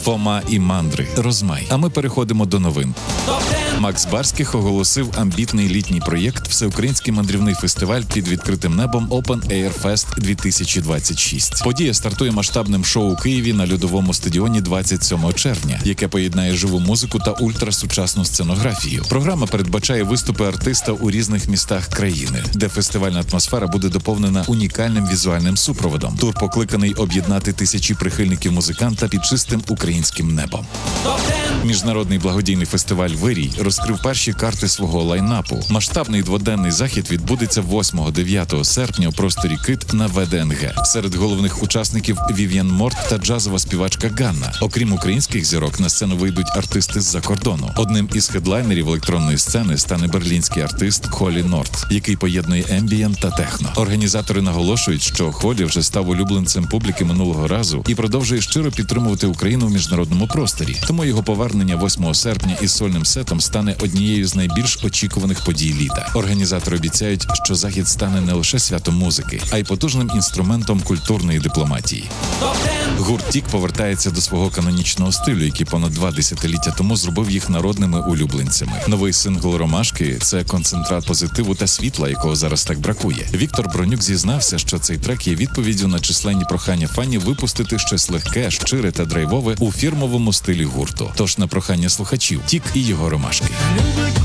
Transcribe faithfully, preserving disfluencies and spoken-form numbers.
Фома і Мандри, Розмай. А ми переходимо до новин. Макс Барських оголосив амбітний літній проєкт «Всеукраїнський мандрівний фестиваль під відкритим небом Open Air Fest дві тисячі двадцять шість». Подія стартує масштабним шоу у Києві на льодовому стадіоні двадцять сьомого червня, яке поєднає живу музику та ультрасучасну сценографію. Програма передбачає виступи артиста у різних містах країни, де фестивальна атмосфера буде доповнена унікальним візуальним супроводом. Тур покликаний об'єднати тисячі прихильників музиканта під чистим українським небом. Міжнародний благодійний фестиваль «Вирій» розкрив перші карти свого лайнапу. Масштабний дводенний захід відбудеться восьмого-дев'ятого серпня у просторі «Кит» на Ве Де Ен Ге. Серед головних учасників Вів'єн Морт та джазова співачка Ганна. Окрім українських зірок, на сцену вийдуть артисти з-за кордону. Одним із хедлайнерів електронної сцени стане берлінський артист Холі Норт, який поєднує ембієнт та техно. Організатори наголошують, що Холі вже став улюбленцем публіки минулого разу і продовжує щиро підтримувати Україну в міжнародному просторі. Тому його повернення восьмого серпня із сольним сетом стане однією з найбільш очікуваних подій літа. Організатори обіцяють, що захід стане не лише святом музики, а й потужним інструментом культурної дипломатії. Гурт Тік повертається до свого канонічного стилю, який понад два десятиліття тому зробив їх народними улюбленцями. Новий сингл «Ромашки» – це концентрат позитиву та світла, якого зараз так бракує. Віктор Бронюк зізнався, що цей трек є відповіддю на численні прохання фанів випустити щось легке, щире та драйвове у фірмовому стилі гурту. Тож на прохання слухачів Тік і його «Ромашки».